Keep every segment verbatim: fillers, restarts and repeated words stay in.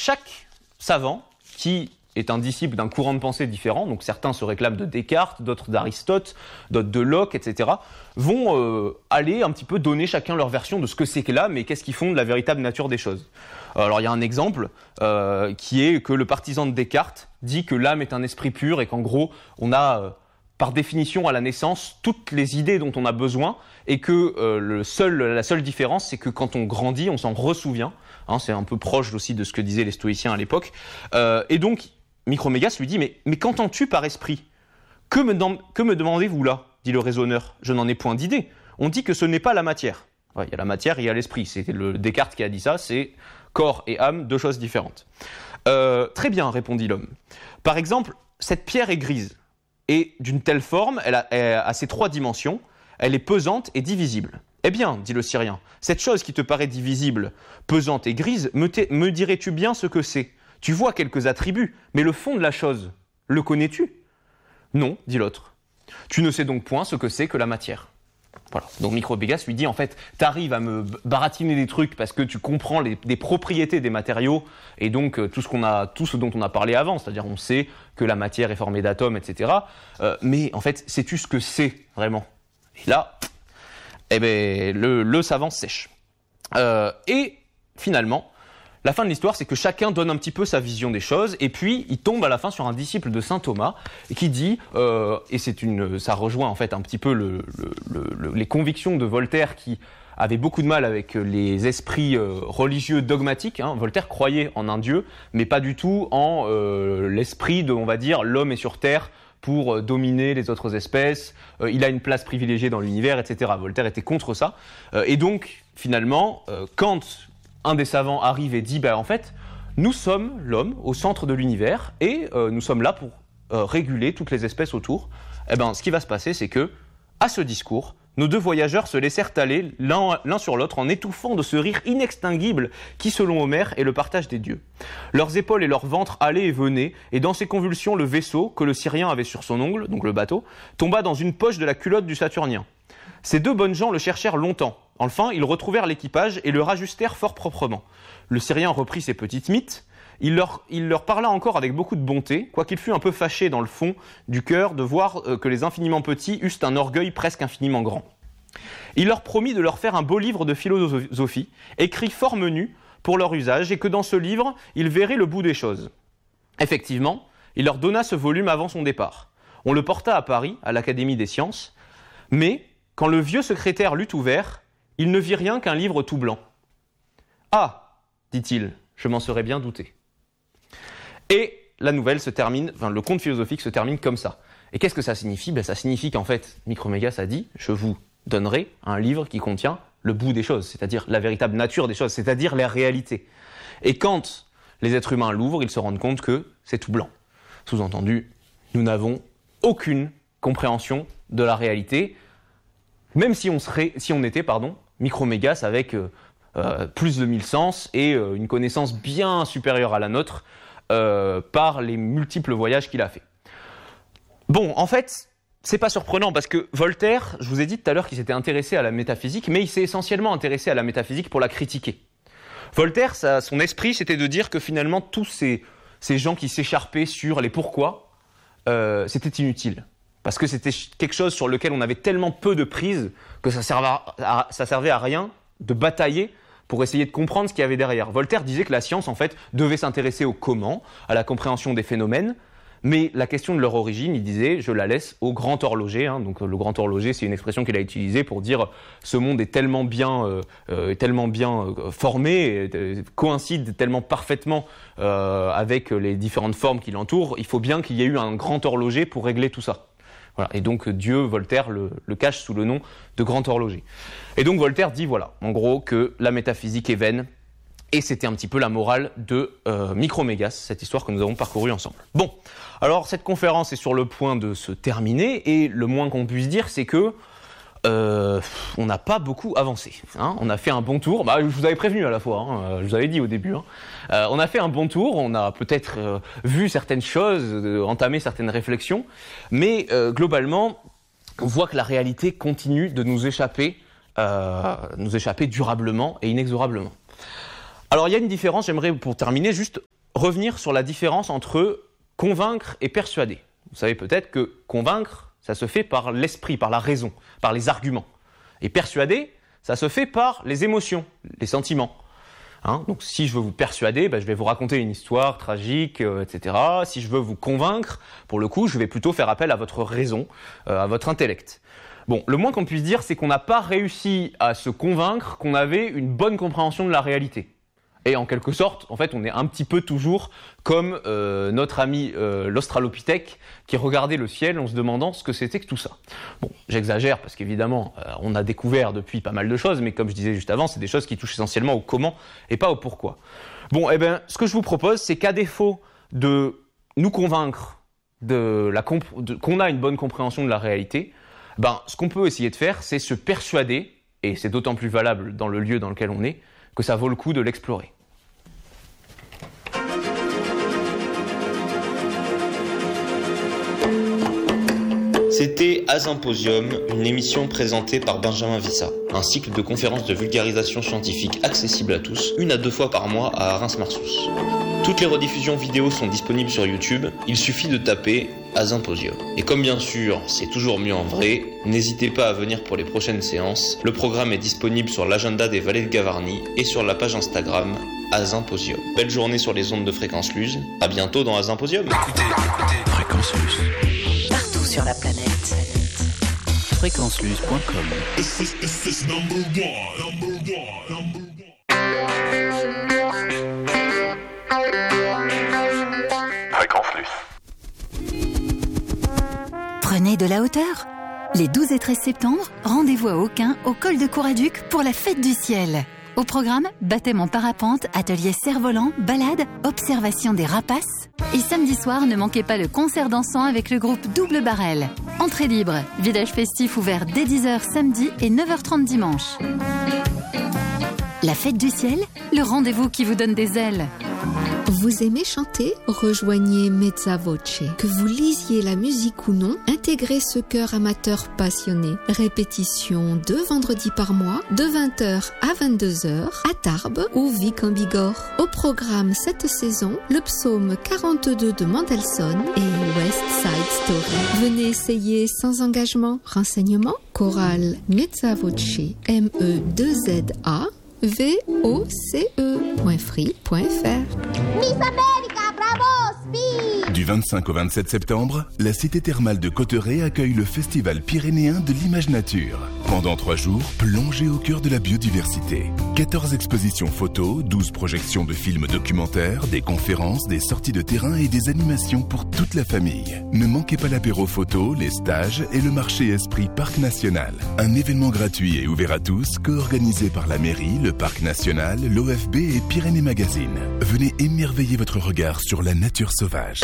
chaque savant qui est un disciple d'un courant de pensée différent, donc certains se réclament de Descartes, d'autres d'Aristote, d'autres de Locke, et cetera, vont euh, aller un petit peu donner chacun leur version de ce que c'est que l'âme et qu'est-ce qu'ils font de la véritable nature des choses. Alors il y a un exemple euh, qui est que le partisan de Descartes dit que l'âme est un esprit pur et qu'en gros on a euh, par définition à la naissance toutes les idées dont on a besoin et que euh, le seul, la seule différence c'est que quand on grandit on s'en ressouvient, hein, c'est un peu proche aussi de ce que disaient les stoïciens à l'époque, euh, et donc Micromégas lui dit « Mais, mais qu'entends-tu par esprit ? Que me, que me demandez-vous là ?» dit le raisonneur. « Je n'en ai point d'idée. On dit que ce n'est pas la matière. » Ouais, il y a la matière et il y a l'esprit. C'est le Descartes qui a dit ça, c'est corps et âme, deux choses différentes. Euh, « Très bien, répondit l'homme. Par exemple, cette pierre est grise. Et d'une telle forme, elle a, elle a ses trois dimensions, elle est pesante et divisible. » « Eh bien, dit le Syrien, cette chose qui te paraît divisible, pesante et grise, me, me dirais-tu bien ce que c'est ? Tu vois quelques attributs, mais le fond de la chose, le connais-tu ? Non, dit l'autre. Tu ne sais donc point ce que c'est que la matière. Voilà. Donc Micromégas lui dit, en fait, t'arrives à me baratiner des trucs parce que tu comprends les, les propriétés des matériaux et donc euh, tout ce qu'on a, tout ce dont on a parlé avant, c'est-à-dire on sait que la matière est formée d'atomes, et cetera. Euh, mais en fait, sais-tu ce que c'est vraiment ? Et là, eh ben, le, le savant sèche. Euh, et finalement, la fin de l'histoire, c'est que chacun donne un petit peu sa vision des choses, et puis il tombe à la fin sur un disciple de saint Thomas qui dit, euh, et c'est une, ça rejoint en fait un petit peu le, le, le, les convictions de Voltaire qui avait beaucoup de mal avec les esprits euh, religieux dogmatiques. Hein. Voltaire croyait en un dieu, mais pas du tout en euh, l'esprit de, on va dire, l'homme est sur terre pour euh, dominer les autres espèces, euh, il a une place privilégiée dans l'univers, et cetera. Voltaire était contre ça, euh, et donc finalement, euh, quand un des savants arrive et dit, ben, en fait, nous sommes l'homme au centre de l'univers et euh, nous sommes là pour euh, réguler toutes les espèces autour. Eh ben, ce qui va se passer, c'est que, à ce discours, nos deux voyageurs se laissèrent aller l'un, l'un sur l'autre en étouffant de ce rire inextinguible qui, selon Homère, est le partage des dieux. Leurs épaules et leur ventre allaient et venaient, et dans ces convulsions, le vaisseau, que le Syrien avait sur son ongle, donc le bateau, tomba dans une poche de la culotte du Saturnien. Ces deux bonnes gens le cherchèrent longtemps. Enfin, ils retrouvèrent l'équipage et le rajustèrent fort proprement. Le Syrien reprit ses petites mythes. Il leur, il leur parla encore avec beaucoup de bonté, quoiqu'il fût un peu fâché dans le fond du cœur de voir euh, que les infiniment petits eussent un orgueil presque infiniment grand. Il leur promit de leur faire un beau livre de philosophie, écrit fort menu pour leur usage, et que dans ce livre, ils verraient le bout des choses. Effectivement, il leur donna ce volume avant son départ. On le porta à Paris, à l'Académie des sciences, mais quand le vieux secrétaire l'eut ouvert, il ne vit rien qu'un livre tout blanc. « Ah, dit-il, je m'en serais bien douté. » Et la nouvelle se termine, enfin le conte philosophique se termine comme ça. Et qu'est-ce que ça signifie ? Ben, ça signifie qu'en fait, Micromégas a dit, je vous donnerai un livre qui contient le bout des choses, c'est-à-dire la véritable nature des choses, c'est-à-dire la réalité. Et quand les êtres humains l'ouvrent, ils se rendent compte que c'est tout blanc. Sous-entendu, nous n'avons aucune compréhension de la réalité, même si on, serait, si on était pardon, Micromégas avec euh, euh, plus de mille sens et euh, une connaissance bien supérieure à la nôtre euh, par les multiples voyages qu'il a fait. Bon, en fait, c'est pas surprenant parce que Voltaire, je vous ai dit tout à l'heure qu'il s'était intéressé à la métaphysique, mais il s'est essentiellement intéressé à la métaphysique pour la critiquer. Voltaire, ça, son esprit, c'était de dire que finalement, tous ces, ces gens qui s'écharpaient sur les pourquoi, euh, c'était inutile. Parce que c'était quelque chose sur lequel on avait tellement peu de prise que ça servait à, ça servait à rien de batailler pour essayer de comprendre ce qu'il y avait derrière. Voltaire disait que la science, en fait, devait s'intéresser au comment, à la compréhension des phénomènes, mais la question de leur origine, il disait, je la laisse au grand horloger. Hein. Donc le grand horloger, c'est une expression qu'il a utilisée pour dire ce monde est tellement bien, euh, euh, tellement bien euh, formé, euh, coïncide tellement parfaitement euh, avec les différentes formes qui l'entourent. Il faut bien qu'il y ait eu un grand horloger pour régler tout ça. Voilà. Et donc Dieu, Voltaire, le, le cache sous le nom de grand horloger. Et donc Voltaire dit, voilà, en gros, que la métaphysique est vaine. Et c'était un petit peu la morale de euh, Micromégas, cette histoire que nous avons parcourue ensemble. Bon, alors cette conférence est sur le point de se terminer, et le moins qu'on puisse dire, c'est que euh, on n'a pas beaucoup avancé. Hein. On a fait un bon tour, bah, je vous avais prévenu à la fois, hein, je vous avais dit au début. Hein. Euh, on a fait un bon tour, on a peut-être euh, vu certaines choses, euh, entamé certaines réflexions, mais euh, globalement, on voit que la réalité continue de nous échapper, euh, nous échapper durablement et inexorablement. Alors il y a une différence, j'aimerais pour terminer juste revenir sur la différence entre convaincre et persuader. Vous savez peut-être que convaincre, ça se fait par l'esprit, par la raison, par les arguments. Et persuader, ça se fait par les émotions, les sentiments. Hein, donc si je veux vous persuader, ben, je vais vous raconter une histoire tragique, euh, et cetera. Si je veux vous convaincre, pour le coup, je vais plutôt faire appel à votre raison, euh, à votre intellect. Bon, le moins qu'on puisse dire, c'est qu'on n'a pas réussi à se convaincre qu'on avait une bonne compréhension de la réalité. Et en quelque sorte, en fait, on est un petit peu toujours comme euh, notre ami euh, l'Australopithèque qui regardait le ciel en se demandant ce que c'était que tout ça. Bon, j'exagère parce qu'évidemment, euh, on a découvert depuis pas mal de choses, mais comme je disais juste avant, c'est des choses qui touchent essentiellement au comment et pas au pourquoi. Bon, eh bien, ce que je vous propose, c'est qu'à défaut de nous convaincre de la comp- de, qu'on a une bonne compréhension de la réalité, ben, ce qu'on peut essayer de faire, c'est se persuader, et c'est d'autant plus valable dans le lieu dans lequel on est, que ça vaut le coup de l'explorer. C'était Asymposium, une émission présentée par Benjamin Vissa, un cycle de conférences de vulgarisation scientifique accessible à tous, une à deux fois par mois à Reims-Marsous. Toutes les rediffusions vidéo sont disponibles sur YouTube, il suffit de taper Asymposium. Et comme bien sûr, c'est toujours mieux en vrai, n'hésitez pas à venir pour les prochaines séances. Le programme est disponible sur l'agenda des Vallées de Gavarnie et sur la page Instagram Asymposium. Belle journée sur les ondes de Fréquence Luz, à bientôt dans Asymposium. Écoutez, écoutez, Fréquence Luz. Partout sur la planète. fréquence luz point com. Fréquence Luz. Prenez de la hauteur. Les douze et treize septembre, rendez-vous à Aucun, au col de Couraduc, pour la fête du ciel. Au programme, baptême en parapente, atelier cerf-volant, balade, observation des rapaces. Et samedi soir, ne manquez pas le concert dansant avec le groupe Double Barrel. Entrée libre, village festif ouvert dès dix heures samedi et neuf heures trente dimanche. La fête du ciel, le rendez-vous qui vous donne des ailes. Vous aimez chanter? Rejoignez Mezza Voce. Que vous lisiez la musique ou non, intégrez ce chœur amateur passionné. Répétition deux vendredis par mois, de vingt heures à vingt-deux heures, à Tarbes ou Vic en Bigorre. Au programme cette saison, le psaume quarante-deux de Mendelssohn et West Side Story. Venez essayer sans engagement. Renseignements, chorale Mezza Voce, M E deux Z A V O C E point free point f r. Miss America, bravo, speed! Du vingt-cinq au vingt-sept septembre, la cité thermale de Cauterets accueille le Festival pyrénéen de l'image nature. Pendant trois jours, plongez au cœur de la biodiversité. quatorze expositions photos, douze projections de films documentaires, des conférences, des sorties de terrain et des animations pour toute la famille. Ne manquez pas l'apéro photo, les stages et le marché Esprit Parc National. Un événement gratuit et ouvert à tous, co-organisé par la mairie, le Parc National, l'O F B et Pyrénées Magazine. Venez émerveiller votre regard sur la nature sauvage.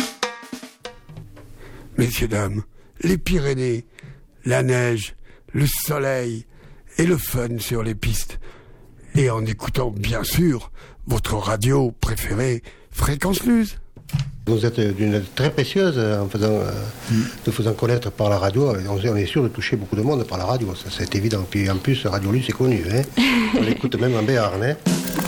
Messieurs, dames, les Pyrénées, la neige, le soleil et le fun sur les pistes. Et en écoutant, bien sûr, votre radio préférée, Fréquence Luz. Vous êtes d'une aide très précieuse en faisant, euh, mm. de faisant connaître par la radio. On est sûr de toucher beaucoup de monde par la radio, ça c'est évident. Puis en plus, Radio Luz c'est connu. Hein. On l'écoute même en Béarn. Hein.